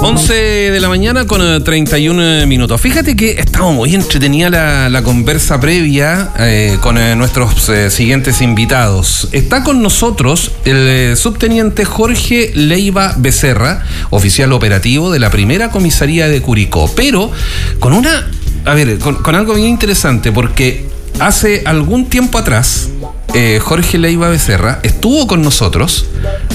11 de la mañana con 31 minutos. Fíjate que estamos muy entretenida la conversa previa con nuestros siguientes invitados. Está con nosotros el subteniente Jorge Leiva Becerra, oficial operativo de la primera comisaría de Curicó, pero con algo bien interesante, porque hace algún tiempo atrás Jorge Leiva Becerra estuvo con nosotros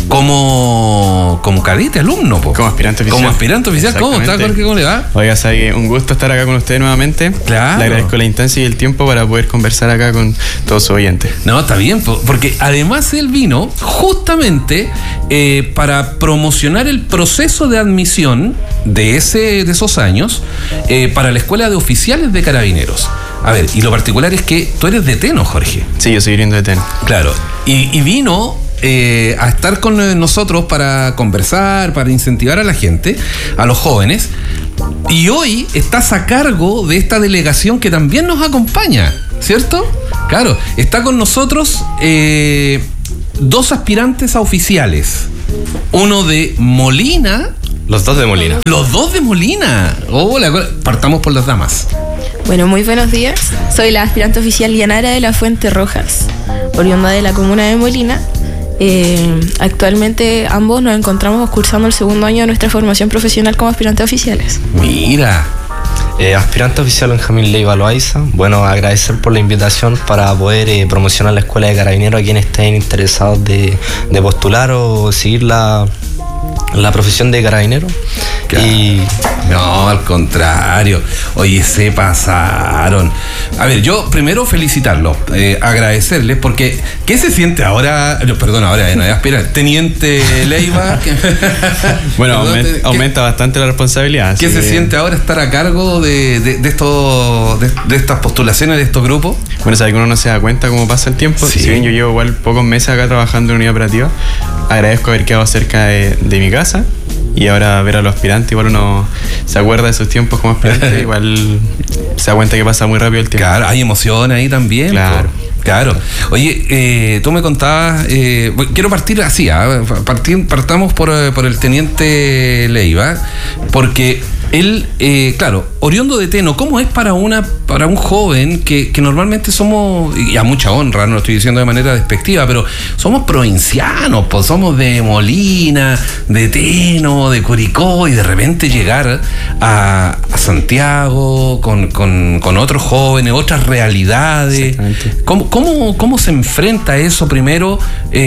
como cadete, alumno, po. Como aspirante oficial. ¿Cómo está, Jorge? ¿Cómo le va? Oiga, Sague, un gusto estar acá con usted nuevamente. Claro. Le agradezco la instancia y el tiempo para poder conversar acá con todos sus oyentes. No, está bien, porque además él vino justamente para promocionar el proceso de admisión de esos años para la Escuela de Oficiales de Carabineros. A ver, y lo particular es que tú eres de Teno, Jorge. Sí, yo soy oriundo de Teno. Claro. Y vino a estar con nosotros para conversar, para incentivar a la gente, a los jóvenes. Y hoy estás a cargo de esta delegación que también nos acompaña, ¿cierto? Claro. Está con nosotros dos aspirantes a oficiales. Uno de Molina. Los dos de Molina. Los dos de Molina. Hola, partamos por las damas. Bueno, muy buenos días. Soy la aspirante oficial Yanara de la Fuente Rojas, oriunda de la comuna de Molina. Actualmente ambos nos encontramos cursando el segundo año de nuestra formación profesional como aspirantes oficiales. Mira. Aspirante oficial Benjamín Leiva Loaiza. Bueno, agradecer por la invitación para poder promocionar la Escuela de Carabineros a quienes estén interesados de postular o seguir la profesión de carabinero. Claro. No, al contrario. Oye, se pasaron. A ver, yo primero felicitarlos, agradecerles, porque ¿qué se siente ahora? Perdón, ahora no, espera, Teniente Leiva. Bueno, aumenta bastante la responsabilidad. ¿Qué se siente ahora estar a cargo de estas postulaciones, de estos grupos? Bueno, sabe que uno no se da cuenta cómo pasa el tiempo. Sí. Si bien yo llevo igual pocos meses acá trabajando en unidad operativa, agradezco haber quedado cerca de mi casa. Y ahora ver a los aspirantes, igual uno se acuerda de sus tiempos como aspirante, igual se da cuenta que pasa muy rápido el tiempo. Claro, hay emoción ahí también. Claro. Claro. Oye, tú me contabas, quiero partir así, partamos por el Teniente Leiva, porque él, claro, oriundo de Teno, ¿cómo es para un joven que normalmente somos, y a mucha honra, no lo estoy diciendo de manera despectiva, pero somos provincianos, pues somos de Molina, de Teno, de Curicó, y de repente llegar a Santiago con otros jóvenes, otras realidades? ¿Cómo se enfrenta eso primero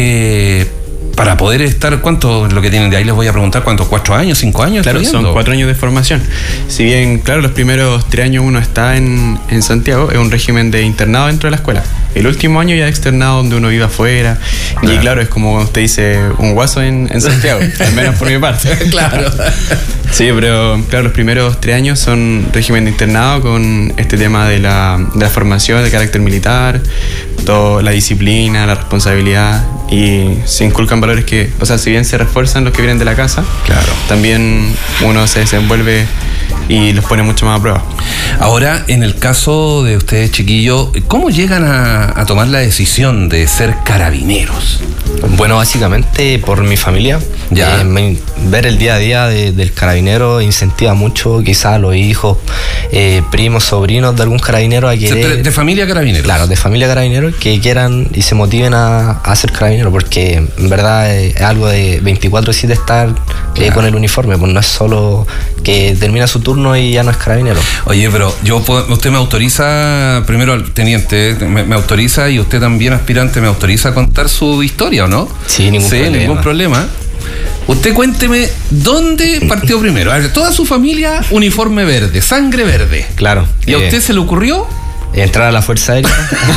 para poder estar? ¿Cuánto es lo que tienen de ahí? Les voy a preguntar, ¿cuántos? ¿4 años? ¿5 años? Claro, son 4 años de formación. Si bien, claro, los primeros 3 años uno está en Santiago, es un régimen de internado dentro de la escuela. El último año ya externado, donde uno vive afuera. Claro. Y claro, es como usted dice, un guaso en Santiago, al menos por mi parte. Claro. Sí, pero claro, los primeros 3 años son régimen de internado con este tema de la formación de carácter militar, toda la disciplina, la responsabilidad, y se inculcan valores que, o sea, si bien se refuerzan los que vienen de la casa, claro, también uno se desenvuelve y los pone mucho más a prueba. Ahora, en el caso de ustedes, chiquillos, ¿cómo llegan a tomar la decisión de ser carabineros? Bueno, básicamente por mi familia. Ya. Ver el día a día del carabinero incentiva mucho, quizás a los hijos, primos, sobrinos de algún carabinero a querer... De familia carabinero. Claro, de familia carabinero, que quieran y se motiven a ser carabinero, porque en verdad es algo de 24/7 estar claro, con el uniforme, pues no es solo que termina su turno y ya no es carabinero. Oye, pero usted me autoriza, primero al teniente, me autoriza, y usted también, aspirante, me autoriza a contar su historia, ¿o no? Sí, ningún problema. Usted cuénteme, ¿dónde partió primero? A ver, toda su familia, uniforme verde, sangre verde. Claro. ¿Y a usted se le ocurrió? Entrar a la Fuerza Aérea.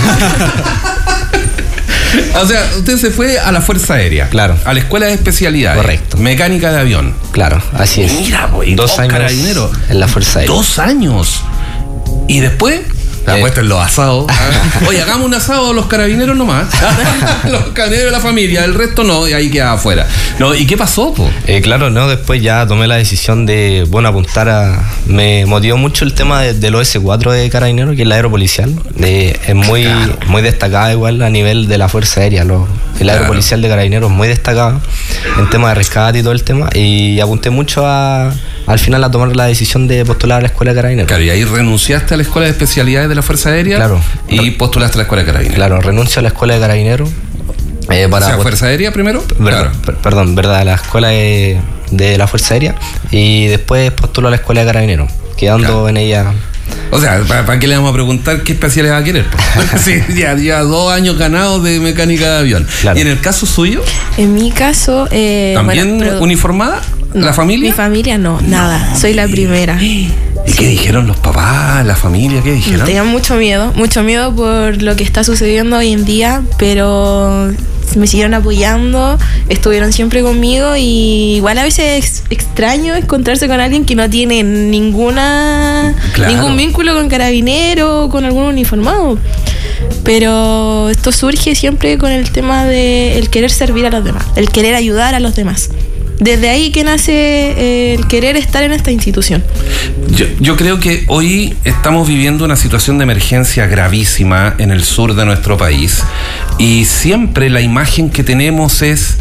O sea, usted se fue a la Fuerza Aérea. Claro. A la Escuela de Especialidades. Correcto. Mecánica de avión. Claro, así es. Mira, pues, 2 años carabinero en la Fuerza Aérea. 2 años. ¿Y después? La puesta en los asados. Oye, hagamos un asado los carabineros nomás. Los carabineros de la familia, el resto no, y ahí queda afuera. No, ¿y qué pasó, po? Claro, no, después ya tomé la decisión de, bueno, apuntar a... Me motivó mucho el tema del OS4 de Carabineros, que es la aeropolicial. Es muy destacada igual a nivel de la Fuerza Aérea. El aeropolicial de Carabineros es muy destacado en tema de rescate y todo el tema. Y apunté mucho a al final a tomar la decisión de postular a la Escuela de Carabineros. Claro, y ahí renunciaste a la Escuela de Especialidades de la Fuerza Aérea. Claro. Y postulaste a la Escuela de Carabineros. Claro, renuncio a la Escuela de Carabineros. ¿Fuerza Aérea primero? Claro. Perdón, a la Escuela de la Fuerza Aérea, y después postulo a la Escuela de Carabineros, quedando en ella. O sea, ¿para qué le vamos a preguntar qué especialidad va a querer? Sí, ya 2 años ganados de mecánica de avión. Claro. ¿Y en el caso suyo? En mi caso... ¿También uniformada? No, ¿La familia? Mi familia no, nada. Soy la primera. ¿Y qué dijeron los papás, la familia? ¿Qué dijeron? Tenían mucho miedo por lo que está sucediendo hoy en día, pero me siguieron apoyando, estuvieron siempre conmigo, y igual a veces es extraño encontrarse con alguien que no tiene ningún vínculo con Carabineros o con algún uniformado. Pero esto surge siempre con el tema de el querer servir a los demás, el querer ayudar a los demás. Desde ahí que nace el querer estar en esta institución. Yo creo que hoy estamos viviendo una situación de emergencia gravísima en el sur de nuestro país, y siempre la imagen que tenemos es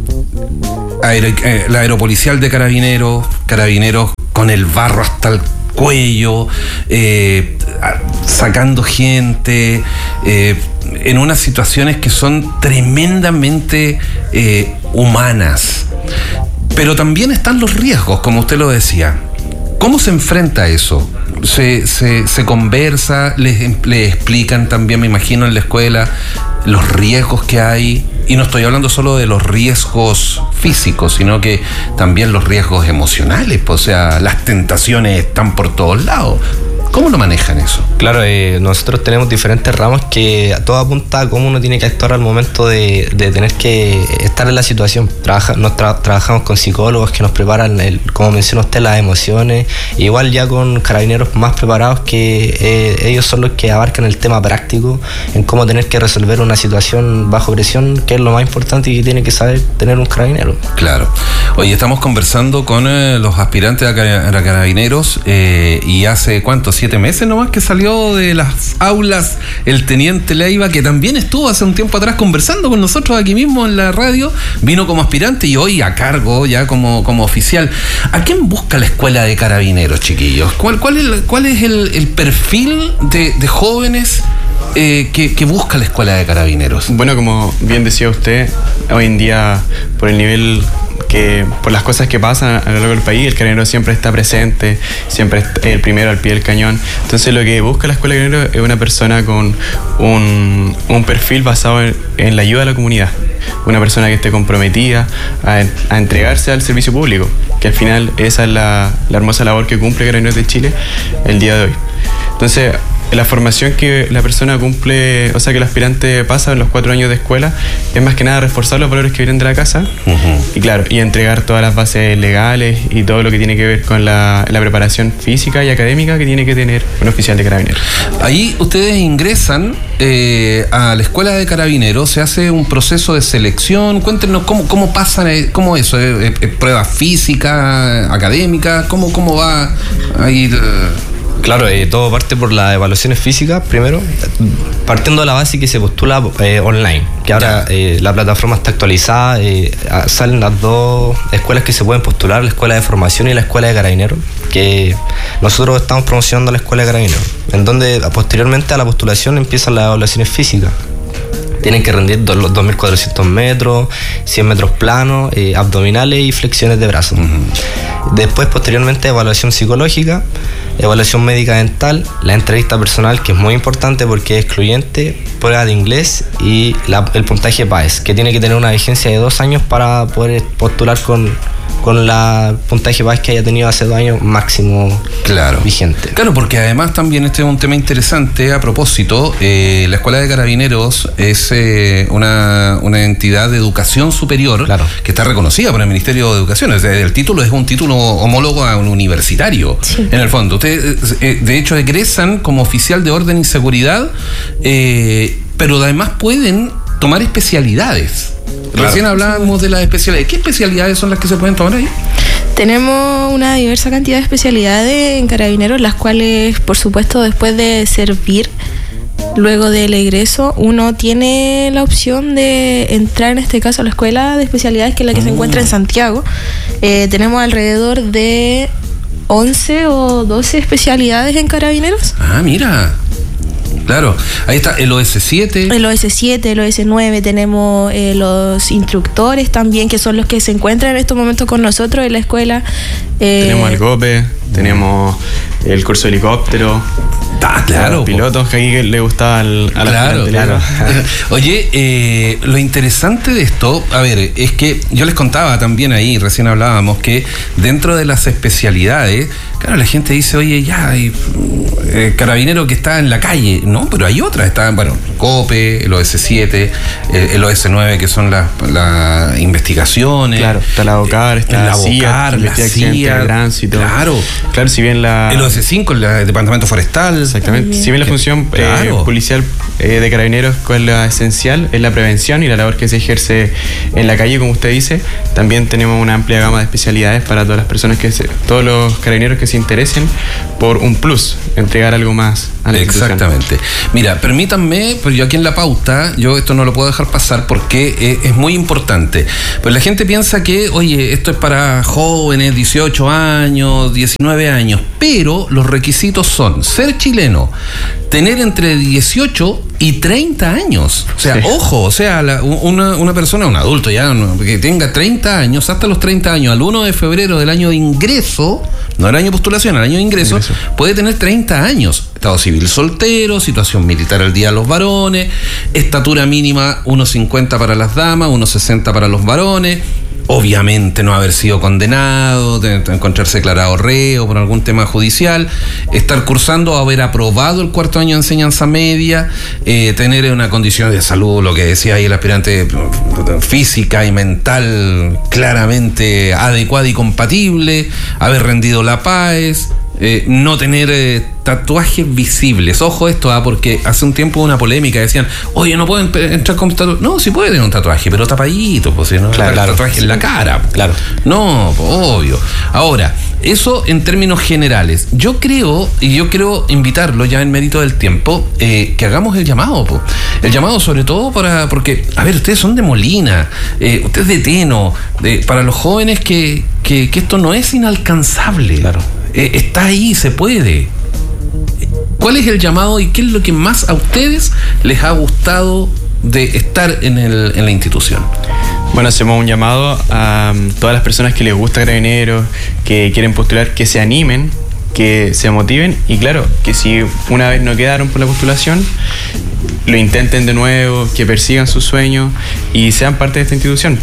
la aeropolicial de Carabineros con el barro hasta el cuello, sacando gente, en unas situaciones que son tremendamente humanas. Pero también están los riesgos, como usted lo decía. ¿Cómo se enfrenta a eso? ¿Se conversa? ¿Les explican también, me imagino, en la escuela los riesgos que hay? Y no estoy hablando solo de los riesgos físicos, sino que también los riesgos emocionales. O sea, las tentaciones están por todos lados. ¿Cómo lo manejan eso? Claro, nosotros tenemos diferentes ramos que todo apunta a cómo uno tiene que actuar al momento de tener que estar en la situación. Trabajamos con psicólogos que nos preparan, como menciona usted, las emociones. Igual ya con carabineros más preparados, que ellos son los que abarcan el tema práctico, en cómo tener que resolver una situación bajo presión, que es lo más importante y que tiene que saber tener un carabinero. Claro. Hoy estamos conversando con los aspirantes a carabineros, y hace ¿cuánto? 7 meses nomás que salió de las aulas el teniente Leiva, que también estuvo hace un tiempo atrás conversando con nosotros aquí mismo en la radio. Vino como aspirante y hoy a cargo ya como oficial. ¿A quién busca la Escuela de Carabineros, chiquillos? ¿Cuál es el perfil de jóvenes que busca la Escuela de Carabineros? Bueno, como bien decía usted, hoy en día, por el nivel por las cosas que pasan a lo largo del país, el carabinero siempre está presente, siempre es el primero al pie del cañón. Entonces lo que busca la Escuela de Carabineros es una persona con un perfil basado en la ayuda a la comunidad, una persona que esté comprometida a entregarse al servicio público, que al final esa es la hermosa labor que cumple Carabineros de Chile el día de hoy. Entonces, la formación que la persona cumple, o sea, que el aspirante pasa en los 4 años de escuela, es más que nada reforzar los valores que vienen de la casa, y claro, y entregar todas las bases legales y todo lo que tiene que ver con la preparación física y académica que tiene que tener un oficial de carabineros. Ahí ustedes ingresan a la Escuela de Carabineros, se hace un proceso de selección. Cuéntenos cómo pasa, cómo eso, pruebas físicas, académicas, cómo va a ir. Claro, todo parte por las evaluaciones físicas primero, partiendo de la base que se postula online, que ahora la plataforma está actualizada, salen las 2 escuelas que se pueden postular, la Escuela de Formación y la Escuela de Carabineros, que nosotros estamos promocionando la Escuela de Carabineros, en donde posteriormente a la postulación empiezan las evaluaciones físicas. Tienen que rendir los 2.400 metros, 100 metros planos, abdominales y flexiones de brazos. Después, posteriormente, evaluación psicológica, evaluación médica dental, la entrevista personal, que es muy importante porque es excluyente, prueba de inglés y el puntaje PAES, que tiene que tener una vigencia de 2 años para poder postular con la puntaje PAES que haya tenido hace 2 años máximo vigente. Claro, porque además también este es un tema interesante a propósito. La Escuela de Carabineros es una entidad de educación superior, que está reconocida por el Ministerio de Educación. El título es un título homólogo a un universitario, en el fondo. Ustedes, de hecho, egresan como oficial de orden y seguridad, pero además pueden tomar especialidades. Recién hablábamos de las especialidades. ¿Qué especialidades son las que se pueden tomar ahí? Tenemos una diversa cantidad de especialidades en Carabineros, las cuales, por supuesto, después de servir, luego del egreso, uno tiene la opción de entrar, en este caso, a la Escuela de Especialidades, que es la que se encuentra en Santiago. Tenemos alrededor de 11 o 12 especialidades en Carabineros. Ah, mira. Claro, ahí está el OS7. El OS7, el OS9, tenemos los instructores también, que son los que se encuentran en estos momentos con nosotros en la escuela. Tenemos el GOPE, tenemos el curso de helicóptero. Ah, claro. Los pilotos que ahí le gustaba a la claro. Oye, lo interesante de esto, a ver, es que yo les contaba también ahí, recién hablábamos, que dentro de las especialidades, claro, la gente dice, oye, ya, hay carabinero que está en la calle, ¿no? Pero hay otras, están, bueno, COPE, el OS7, el OS9, que son las investigaciones. Claro, está la ABOCAR, está la CIA, la CIA, el tránsito. Claro, si bien el OS5, el Departamento Forestal. Exactamente. Si bien la función policial de Carabineros, que es la esencial, es la prevención y la labor que se ejerce en la calle, como usted dice, también tenemos una amplia gama de especialidades para todas las personas todos los carabineros que se interesen por un plus, entregar algo más a la institución. Exactamente. Mira, permítanme, pues yo aquí en la pauta, yo esto no lo puedo dejar pasar porque es muy importante. Pues la gente piensa que, oye, esto es para jóvenes, 18 años, 19 años, pero los requisitos son ser chileno, tener entre 18 y 30 años. O sea, ojo, o sea, una persona, un adulto ya, que tenga 30 años, hasta los 30 años, al 1 de febrero del año de ingreso, no el año de postulación, el año de ingreso, puede tener 30 años. Estado civil soltero, situación militar al día de los varones, estatura mínima 1,50 para las damas, 1,60 para los varones. Obviamente no haber sido condenado, encontrarse declarado reo por algún tema judicial, estar cursando, haber aprobado el 4º año de enseñanza media, tener una condición de salud, lo que decía ahí el aspirante, física y mental claramente adecuada y compatible, haber rendido la PAES, no tener tatuajes visibles. Ojo esto, porque hace un tiempo hubo una polémica, decían, oye, no pueden entrar con tatuaje. No, sí puede tener un tatuaje, pero tapadito, pues, ¿no? Claro, tatuaje en la cara. Claro. No, pues, obvio. Ahora, eso en términos generales. Yo quiero invitarlo ya en mérito del tiempo, que hagamos el llamado, pues. El llamado sobre todo porque, a ver, ustedes son de Molina, ustedes de Teno, para los jóvenes que esto no es inalcanzable. Claro. Está ahí, se puede. ¿Cuál es el llamado y qué es lo que más a ustedes les ha gustado de estar en la institución? Bueno, hacemos un llamado a todas las personas que les gusta Carabineros, que quieren postular, que se animen, que se motiven y claro, que si una vez no quedaron por la postulación, lo intenten de nuevo, que persigan sus sueños y sean parte de esta institución.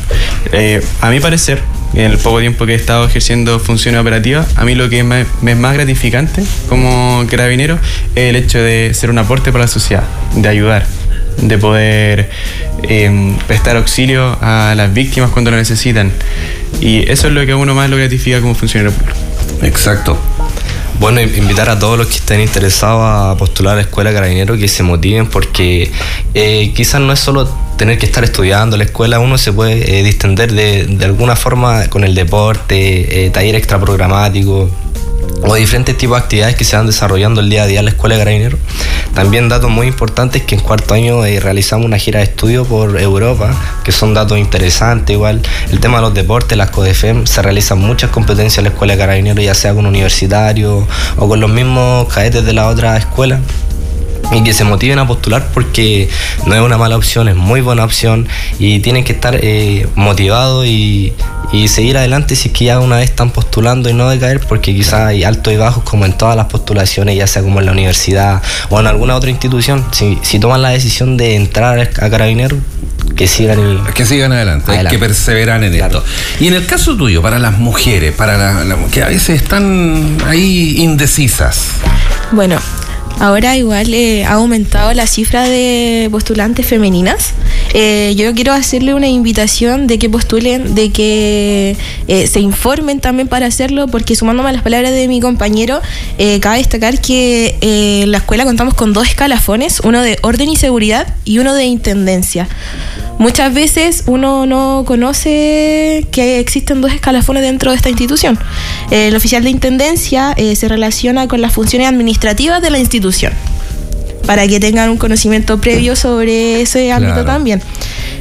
A mi parecer, en el poco tiempo que he estado ejerciendo funciones operativas, a mí lo que me es más gratificante como carabinero es el hecho de ser un aporte para la sociedad, de ayudar, de poder prestar auxilio a las víctimas cuando lo necesitan. Y eso es lo que a uno más lo gratifica como funcionario público. Exacto. Bueno, invitar a todos los que estén interesados a postular a la Escuela de Carabineros que se motiven porque quizás no es solo tener que estar estudiando la escuela, uno se puede distender de alguna forma con el deporte, taller extraprogramático o diferentes tipos de actividades que se van desarrollando el día a día en la Escuela de Carabineros. También datos muy importantes que en 4º año realizamos una gira de estudio por Europa, que son datos interesantes. Igual el tema de los deportes, las CODEFEM, se realizan muchas competencias en la Escuela de Carabineros, ya sea con universitarios o con los mismos cadetes de la otra escuela. Y que se motiven a postular porque no es una mala opción, es muy buena opción y tienen que estar motivados y seguir adelante si es que ya una vez están postulando y no decaer, porque quizás hay altos y bajos como en todas las postulaciones, ya sea como en la universidad o en alguna otra institución. Si toman la decisión de entrar a Carabineros, que sigan adelante. Hay que perseverar en esto. Y en el caso tuyo, para las mujeres, para que a veces están ahí indecisas. Bueno, ahora igual ha aumentado la cifra de postulantes femeninas. Yo quiero hacerle una invitación de que postulen, de que se informen también para hacerlo, porque sumándome a las palabras de mi compañero, cabe destacar que en la escuela contamos con 2 escalafones, uno de orden y seguridad y uno de intendencia. Muchas veces uno no conoce que existen 2 escalafones dentro de esta institución. El oficial de intendencia se relaciona con las funciones administrativas de la institución, para que tengan un conocimiento previo sobre ese ámbito también.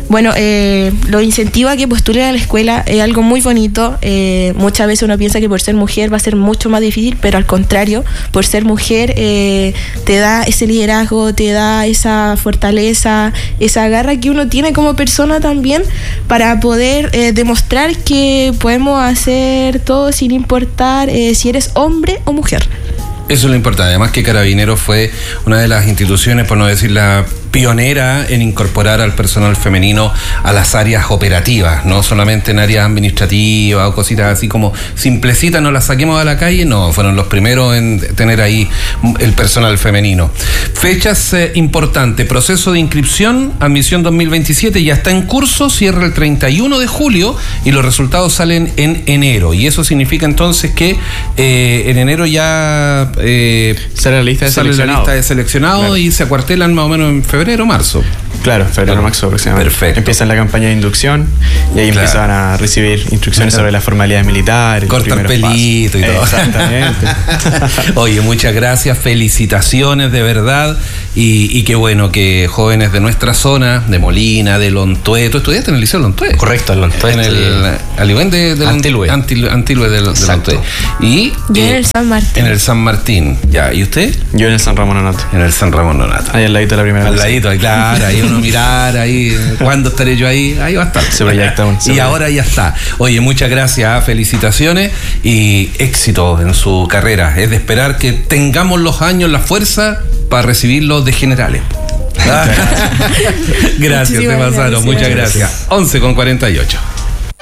Bueno, lo incentiva a que postulen a la escuela, es algo muy bonito. Muchas veces uno piensa que por ser mujer va a ser mucho más difícil, pero al contrario, por ser mujer te da ese liderazgo, te da esa fortaleza, esa garra que uno tiene como persona también para poder demostrar que podemos hacer todo sin importar si eres hombre o mujer. Eso es lo importante. Además que Carabineros fue una de las instituciones, por no decir la pionera, en incorporar al personal femenino a las áreas operativas, no solamente en áreas administrativas o cositas así como simplecitas, no las saquemos a la calle, no, fueron los primeros en tener ahí el personal femenino. Fechas importantes, proceso de inscripción, admisión 2027 ya está en curso, cierra el 31 de julio y los resultados salen en enero, y eso significa entonces que en enero ya sale la lista de seleccionados, claro. Y se acuartelan más o menos en febrero, marzo. Claro, febrero, marzo aproximadamente. Perfecto. Empiezan la campaña de inducción y ahí empiezan a recibir instrucciones sobre las formalidades militares. Cortar pelito y todo. Exactamente. Oye, muchas gracias, felicitaciones de verdad, y qué bueno que jóvenes de nuestra zona, de Molina, de Lontué. ¿Tú estudiaste en el Liceo Lontué? Correcto, en Lontué. En el Alihuén de Antilue. Antilue de Lontué. Y yo en el San Martín. En el San Martín, ya. ¿Y usted? Yo en el San Ramón Nonato. En el San Ramón Nonato. Ahí al ladito de la primera. Al ladito, claro, ahí uno mirar, ahí, ¿cuándo estaré yo ahí? Ahí va a estar. Se proyecta uno. Y ahora ya está. Oye, muchas gracias, felicitaciones y éxito en su carrera. Es de esperar que tengamos los años, la fuerza para recibirlos de generales. Gracias, te pasaron. Muchas gracias. 11:48.